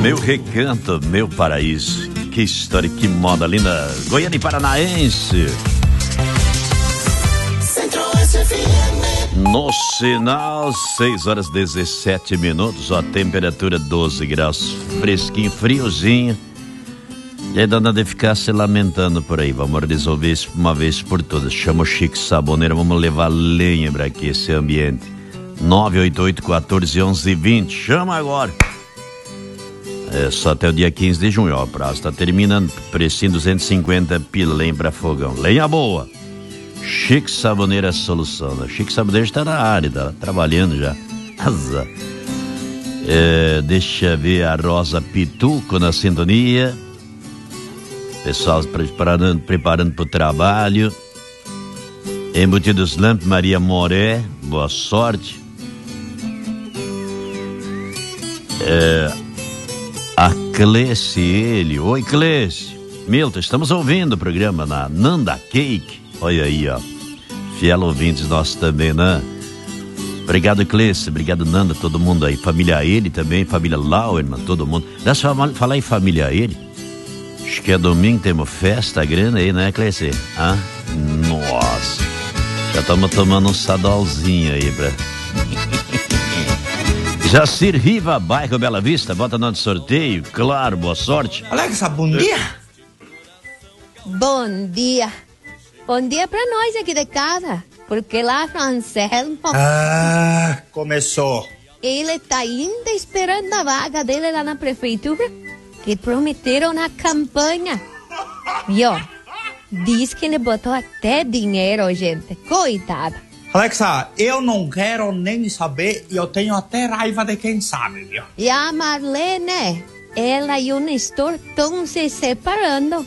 Meu recanto, meu paraíso. Que história, que moda linda. Goiânia e Paranaense. No sinal, 6h17. Ó, temperatura 12 graus. Fresquinho, friozinho. E aí dá nada de ficar se lamentando por aí. Vamos resolver isso uma vez por todas. Chama o Chico Saboneira, vamos levar lenha para aqui esse ambiente. 988-14-11-20. Chama agora. É só até o dia 15 de junho, ó. O prazo está terminando. Precinho 250 pilen para fogão. Lenha boa. Chico Saboneira é a solução, né? Chico Saboneira está na área, tá trabalhando já. Deixa eu ver a Rosa Pituco na sintonia. Pessoal preparando para o trabalho. Embutidos Lamp, Maria Moré, boa sorte. A Clece, ele. Oi, Clece. Milton, estamos ouvindo o programa na Nanda Cake. Olha aí, ó. Fiel ouvintes nossos também, né? Obrigado, Clece. Obrigado, Nanda, todo mundo aí. Família ele também, família Lauerman, todo mundo. Deixa eu falar em família ele. Acho que é domingo, temos festa grande aí, né, Clece? Ah? Nossa. Já estamos tomando um sadolzinho aí, pra... Jacir Riva, bairro Bela Vista, bota no sorteio, claro, boa sorte. Alexa, bom dia. Bom dia. Bom dia pra nós aqui de casa, porque lá Anselmo... começou. Ele tá ainda esperando a vaga dele lá na prefeitura, que prometeram na campanha. E ó, diz que ele botou até dinheiro, gente. Coitado. Alexa, eu não quero nem saber e eu tenho até raiva de quem sabe, viu? E a Marlene, ela e o Nestor estão se separando.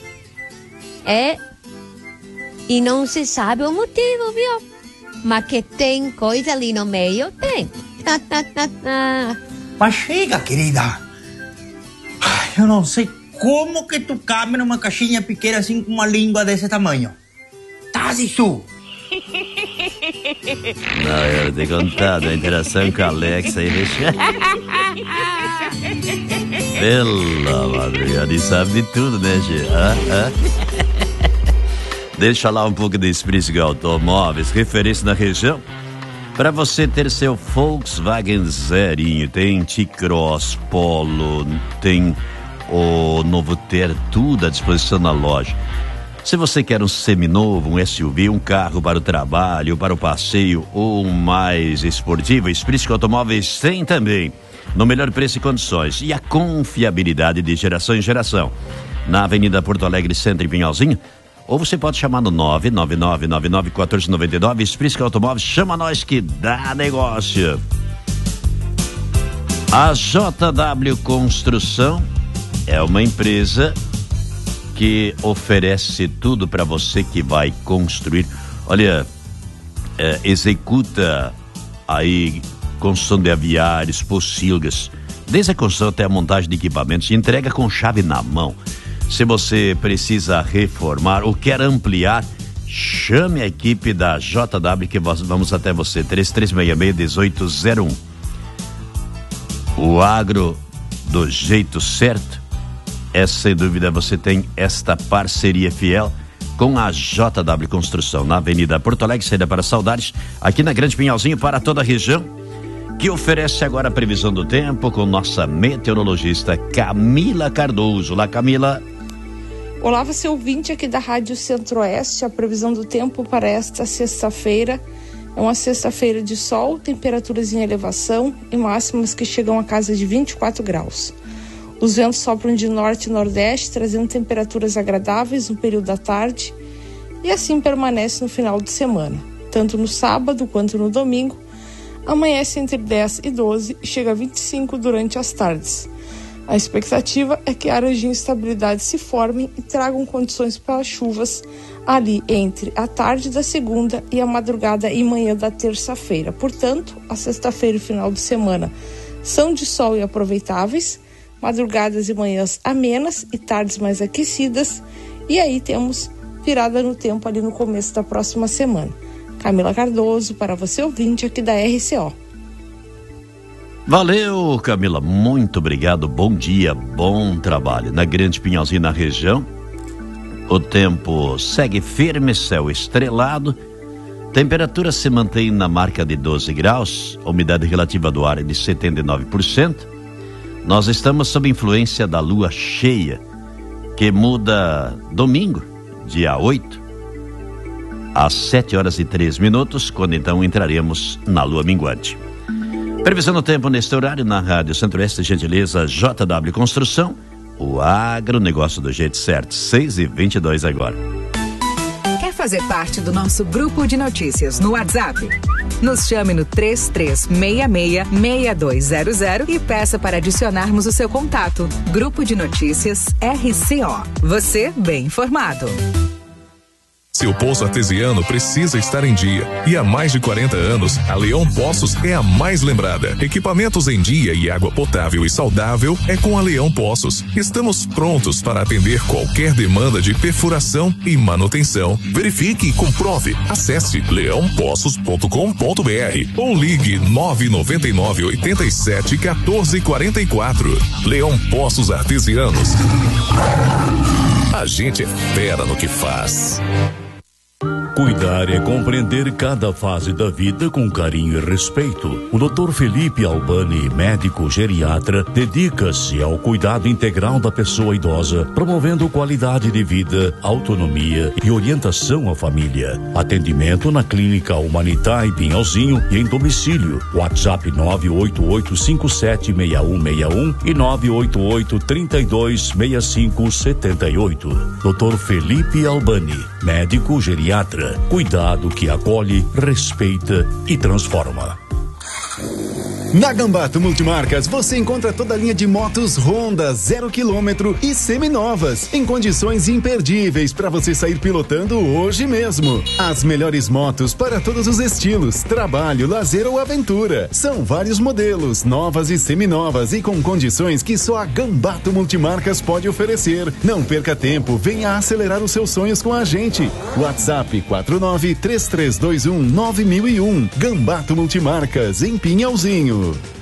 E não se sabe o motivo, viu? Mas que tem coisa ali no meio, tem. Mas chega, querida. Eu não sei como que tu cabe numa caixinha pequena assim com uma língua desse tamanho. Tá, isso? Não, eu tenho contado a interação com a Alexa aí, deixa. Pela madrugada, ele sabe de tudo, né, Gê? Deixa eu falar um pouco da Sprissg Automóveis, referência na região. Para você ter seu Volkswagen zerinho, tem T-Cross, Polo, tem o novo Ter, tudo à disposição na loja. Se você quer um seminovo, um SUV, um carro para o trabalho, para o passeio ou um mais esportivo, Sprissg Automóveis tem também, no melhor preço e condições, e a confiabilidade de geração em geração. Na Avenida Porto Alegre, Centro, em Pinhalzinho, ou você pode chamar no 999991499, Sprissg Automóveis, chama nós que dá negócio. A JW Construção é uma empresa que oferece tudo para você que vai construir. Olha, executa aí construção de aviários, pocilgas, desde a construção até a montagem de equipamentos, e entrega com chave na mão. Se você precisa reformar ou quer ampliar, chame a equipe da JW que vamos até você. 3366-1801. O agro do jeito certo. Sem dúvida você tem esta parceria fiel com a JW Construção, na Avenida Porto Alegre, saída para Saudades, aqui na Grande Pinhalzinho, para toda a região, que oferece agora a previsão do tempo com nossa meteorologista Camila Cardoso. Olá, Camila. Olá, você ouvinte aqui da Rádio Centro-Oeste. A previsão do tempo para esta sexta-feira é uma sexta-feira de sol, temperaturas em elevação e máximas que chegam a casa de 24 graus. Os ventos sopram de norte e nordeste, trazendo temperaturas agradáveis no período da tarde, e assim permanece no final de semana. Tanto no sábado quanto no domingo, amanhece entre 10 e 12 e chega a 25 durante as tardes. A expectativa é que áreas de instabilidade se formem e tragam condições para chuvas ali entre a tarde da segunda e a madrugada e manhã da terça-feira. Portanto, a sexta-feira e final de semana são de sol e aproveitáveis, madrugadas e manhãs amenas e tardes mais aquecidas, e aí temos virada no tempo ali no começo da próxima semana. Camila Cardoso, para você ouvinte aqui da RCO. Valeu, Camila, muito obrigado, bom dia, bom trabalho. Na Grande Pinhalzinho, na região, o tempo segue firme, céu estrelado, temperatura se mantém na marca de 12 graus, a umidade relativa do ar é de 79%. Nós estamos sob influência da lua cheia, que muda domingo, dia 8, às 7h03, quando então entraremos na lua minguante. Previsão do tempo neste horário na Rádio Centro-Oeste, gentileza JW Construção, o agronegócio do jeito certo, 6h22 agora. Quer fazer parte do nosso grupo de notícias no WhatsApp? Nos chame no 3366-6200 e peça para adicionarmos o seu contato. Grupo de Notícias RCO. Você bem informado. Seu poço artesiano precisa estar em dia. E há mais de 40 anos, a Leão Poços é a mais lembrada. Equipamentos em dia e água potável e saudável é com a Leão Poços. Estamos prontos para atender qualquer demanda de perfuração e manutenção. Verifique e comprove. Acesse leãopoços.com.br ou ligue 999 87 14 44. Leão Poços Artesianos. A gente é fera no que faz. Cuidar é compreender cada fase da vida com carinho e respeito. O Dr. Felipe Albani, médico geriatra, dedica-se ao cuidado integral da pessoa idosa, promovendo qualidade de vida, autonomia e orientação à família. Atendimento na Clínica Humanitai Pinhalzinho e em domicílio. WhatsApp 988576161 e 988326578. Dr. Felipe Albani, médico geriatra. Cuidado que acolhe, respeita e transforma. Na Gambato Multimarcas você encontra toda a linha de motos Honda 0 km e seminovas em condições imperdíveis para você sair pilotando hoje mesmo. As melhores motos para todos os estilos, trabalho, lazer ou aventura. São vários modelos, novas e seminovas e com condições que só a Gambato Multimarcas pode oferecer. Não perca tempo, venha acelerar os seus sonhos com a gente. WhatsApp 4933219001. Gambato Multimarcas em Pinhalzinho.